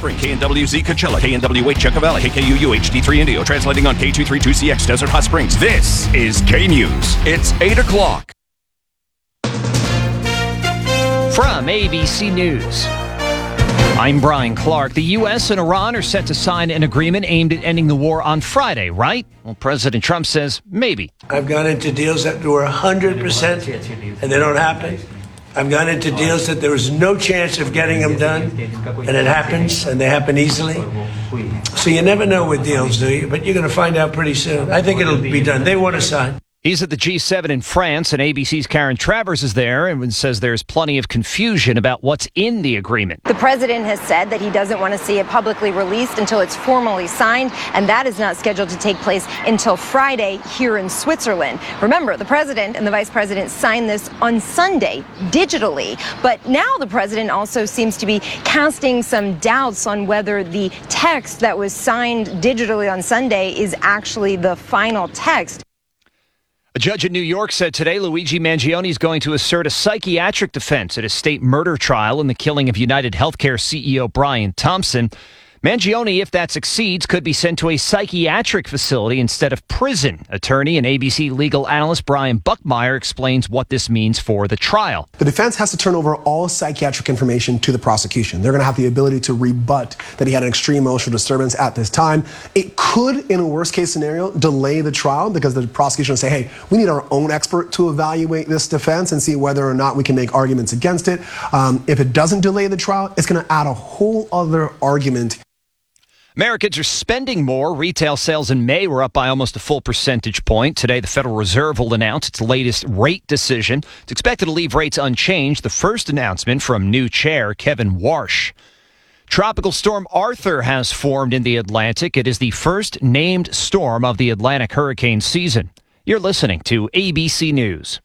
Spring, KNWZ Coachella, KNWH Yucca Valley, KKUU HD3 Indio, translating on K232CX Desert Hot Springs. This is K-News. It's 8 o'clock. From ABC News, I'm Brian Clark. The U.S. and Iran are set to sign an agreement aimed at ending the war on Friday, right? Well, President Trump says maybe. I've gone into deals that were 100% and they don't happen. I've gone into deals that there was no chance of getting them done, and it happens, and they happen easily. So you never know with deals, do you? But you're going to find out pretty soon. I think it'll be done. They want to sign. He's at the G7 in France, and ABC's Karen Travers is there and says there's plenty of confusion about what's in the agreement. The president has said that he doesn't want to see it publicly released until it's formally signed, and that is not scheduled to take place until Friday here in Switzerland. Remember, the president and the vice president signed this on Sunday digitally, but now the president also seems to be casting some doubts on whether the text that was signed digitally on Sunday is actually the final text. A judge in New York said today Luigi Mangione is going to assert a psychiatric defense at a state murder trial in the killing of United Healthcare CEO Brian Thompson. Mangione, if that succeeds, could be sent to a psychiatric facility instead of prison. Attorney and ABC legal analyst Brian Buckmeyer explains what this means for the trial. The defense has to turn over all psychiatric information to the prosecution. They're going to have the ability to rebut that he had an extreme emotional disturbance at this time. It could, in a worst case scenario, delay the trial because the prosecution will say, hey, we need our own expert to evaluate this defense and see whether or not we can make arguments against it. If it doesn't delay the trial, it's going to add a whole other argument. Americans are spending more. Retail sales in May were up by almost a full percentage point. Today, the Federal Reserve will announce its latest rate decision. It's expected to leave rates unchanged. The first announcement from new chair Kevin Warsh. Tropical storm Arthur has formed in the Atlantic. It is the first named storm of the Atlantic hurricane season. You're listening to ABC News.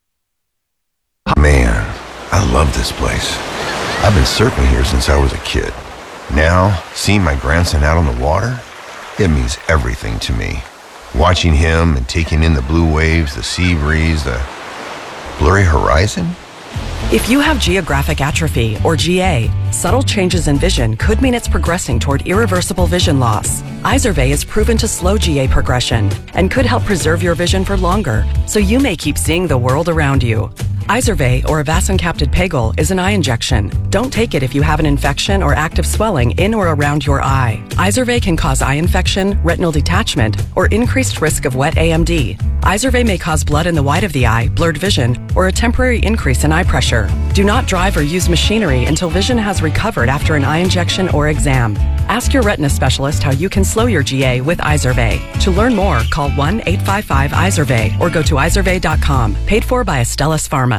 Man, I love this place. I've been surfing here since I was a kid. Now, seeing my grandson out on the water, it means everything to me. Watching him and taking in the blue waves, the sea breeze, the blurry horizon. If you have geographic atrophy, or GA, subtle changes in vision could mean it's progressing toward irreversible vision loss. Izervay is proven to slow GA progression and could help preserve your vision for longer, so you may keep seeing the world around you. Izervay, or avacincaptad pegol, is an eye injection. Don't take it if you have an infection or active swelling in or around your eye. Izervay can cause eye infection, retinal detachment, or increased risk of wet AMD. Izervay may cause blood in the white of the eye, blurred vision, or a temporary increase in eye pressure. Do not drive or use machinery until vision has recovered after an eye injection or exam. Ask your retina specialist how you can slow your GA with Izervay. To learn more, call 1-855-IZERVAY or go to izervay.com. Paid for by Astellas Pharma.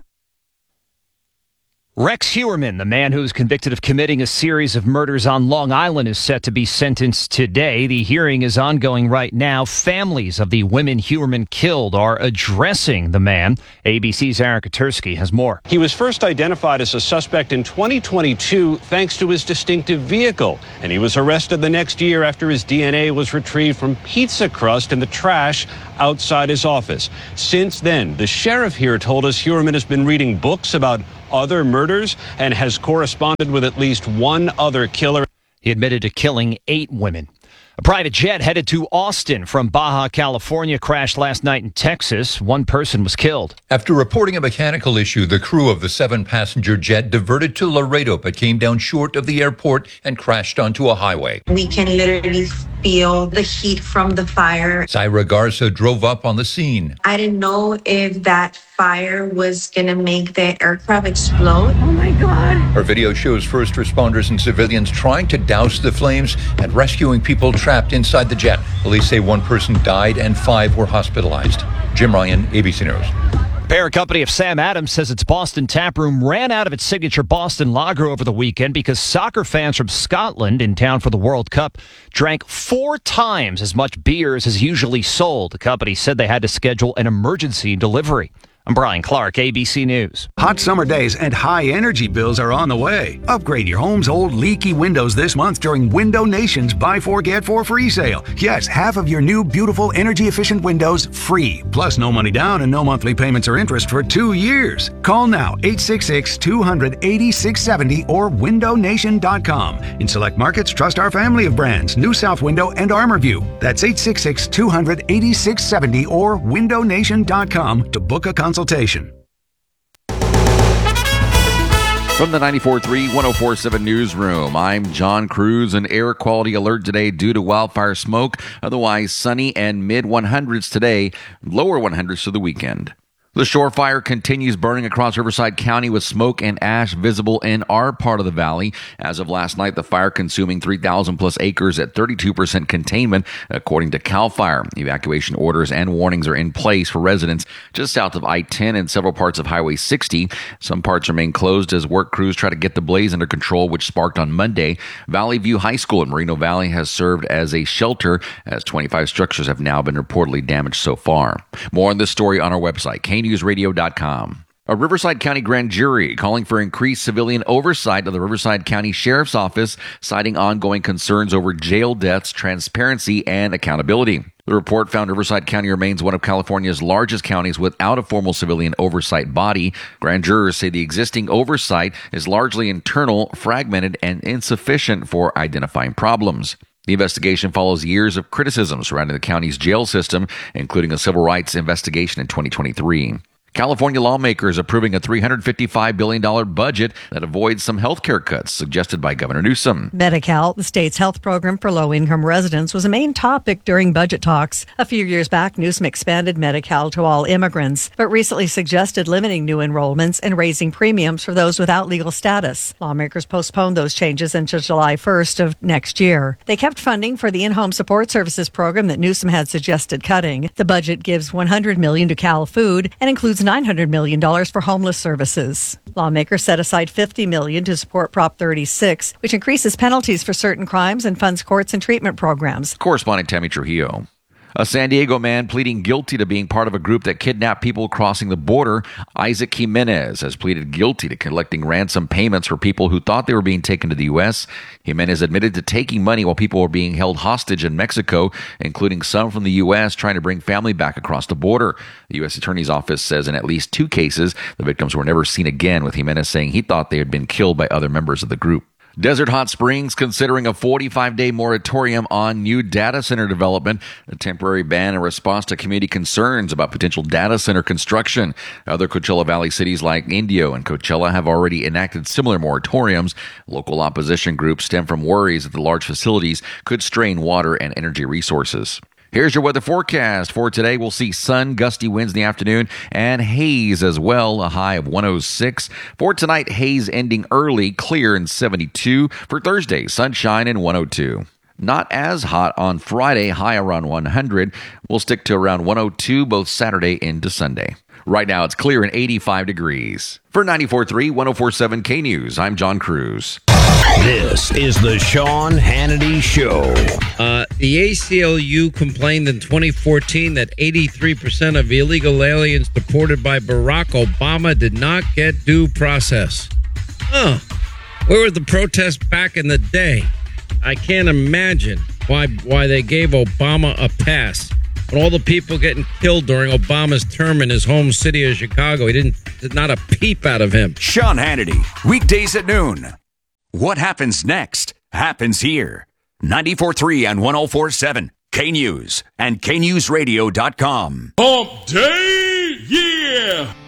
Rex Heuermann, the man who is convicted of committing a series of murders on Long Island, is set to be sentenced today. The hearing is ongoing right now. Families of the women Heuermann killed are addressing the man. ABC's Aaron Katersky has more. He was first identified as a suspect in 2022 thanks to his distinctive vehicle, and he was arrested the next year after his DNA was retrieved from pizza crust in the trash outside his office. Since then, the sheriff here told us Heuermann has been reading books about other murders and has corresponded with at least one other killer. He admitted to killing 8 women. A private jet headed to Austin from Baja California crashed last night in Texas. One person was killed. After reporting a mechanical issue, the crew of the 7-passenger jet diverted to Laredo but came down short of the airport and crashed onto a highway. We can literally feel the heat from the fire. Zaira Garza drove up on the scene. I didn't know if that fire was going to make the aircraft explode. Oh my God. Her video shows first responders and civilians trying to douse the flames and rescuing people trapped inside the jet. Police say one person died and 5 were hospitalized. Jim Ryan, ABC News. Parent company of Sam Adams says its Boston Taproom ran out of its signature Boston Lager over the weekend because soccer fans from Scotland in town for the World Cup drank 4 times as much beer as is usually sold. The company said they had to schedule an emergency delivery. I'm Brian Clark, ABC News. Hot summer days and high energy bills are on the way. Upgrade your home's old leaky windows this month during Window Nation's Buy 4 Get 4 free sale. Yes, half of your new beautiful energy efficient windows free. Plus no money down and no monthly payments or interest for 2 years. Call now 866-200-8670 or windownation.com. In select markets, trust our family of brands, New South Window and ArmorView. That's 866-200-8670 or windownation.com to book a consultation. From the 94.3 104.7 newsroom, I'm John Cruz. An air quality alert today due to wildfire smoke. Otherwise sunny and mid 100s today, lower 100s for the weekend. The Shore Fire continues burning across Riverside County with smoke and ash visible in our part of the valley. As of last night, the fire consuming 3,000 plus acres at 32% containment, according to CAL FIRE. Evacuation orders and warnings are in place for residents just south of I-10 and several parts of Highway 60. Some parts remain closed as work crews try to get the blaze under control, which sparked on Monday. Valley View High School in Moreno Valley has served as a shelter, as 25 structures have now been reportedly damaged so far. More on this story on our website, KNewsRadio.com. A Riverside County grand jury calling for increased civilian oversight of the Riverside County Sheriff's Office, citing ongoing concerns over jail deaths, transparency, and accountability. The report found Riverside County remains one of California's largest counties without a formal civilian oversight body. Grand jurors say the existing oversight is largely internal, fragmented, and insufficient for identifying problems. The investigation follows years of criticism surrounding the county's jail system, including a civil rights investigation in 2023. California lawmakers approving a $355 billion budget that avoids some health care cuts suggested by Governor Newsom. Medi-Cal, the state's health program for low-income residents, was a main topic during budget talks. A few years back, Newsom expanded Medi-Cal to all immigrants, but recently suggested limiting new enrollments and raising premiums for those without legal status. Lawmakers postponed those changes until July 1st of next year. They kept funding for the in-home support services program that Newsom had suggested cutting. The budget gives $100 million to Cal Food and includes $900 million for homeless services. Lawmakers set aside $50 million to support Prop 36, which increases penalties for certain crimes and funds courts and treatment programs. Correspondent Tammy Trujillo. A San Diego man pleading guilty to being part of a group that kidnapped people crossing the border. Isaac Jimenez has pleaded guilty to collecting ransom payments for people who thought they were being taken to the U.S. Jimenez admitted to taking money while people were being held hostage in Mexico, including some from the U.S. trying to bring family back across the border. The U.S. Attorney's Office says in at least 2 cases, the victims were never seen again, with Jimenez saying he thought they had been killed by other members of the group. Desert Hot Springs considering a 45-day moratorium on new data center development, a temporary ban in response to community concerns about potential data center construction. Other Coachella Valley cities like Indio and Coachella have already enacted similar moratoriums. Local opposition groups stem from worries that the large facilities could strain water and energy resources. Here's your weather forecast. For today, we'll see sun, gusty winds in the afternoon, and haze as well, a high of 106. For tonight, haze ending early, clear and 72. For Thursday, sunshine and 102. Not as hot on Friday, high around 100. We'll stick to around 102 both Saturday into Sunday. Right now, it's clear and 85 degrees. For 94.3 104.7 K-News, I'm John Cruz. This is the Sean Hannity Show. The ACLU complained in 2014 that 83% of illegal aliens deported by Barack Obama did not get due process. Where were the protests back in the day? I can't imagine why they gave Obama a pass. When all the people getting killed during Obama's term in his home city of Chicago, did not a peep out of him. Sean Hannity, weekdays at noon. What happens next happens here. 94.3 and 104.7 K-News and KNewsRadio.com. Hump Day, yeah!